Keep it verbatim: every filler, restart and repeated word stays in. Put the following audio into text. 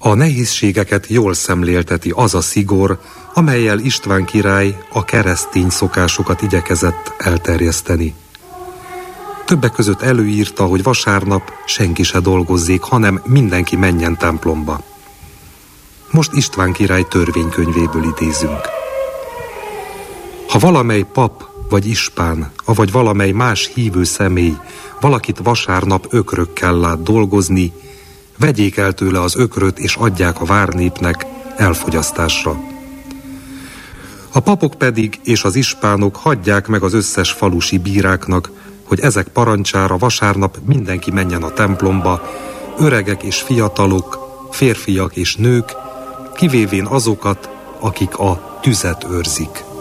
A nehézségeket jól szemlélteti az a szigor, amellyel István király a keresztény szokásokat igyekezett elterjeszteni. Többek között előírta, hogy vasárnap senki se dolgozzék, hanem mindenki menjen templomba. Most István király törvénykönyvéből idézünk. Ha valamely pap vagy ispán, avagy valamely más hívő személy valakit vasárnap ökrökkel lát dolgozni, vegyék el tőle az ökröt és adják a várnépnek elfogyasztásra. A papok pedig és az ispánok hagyják meg az összes falusi bíráknak, hogy ezek parancsára vasárnap mindenki menjen a templomba, öregek és fiatalok, férfiak és nők, kivévén azokat, akik a tüzet őrzik.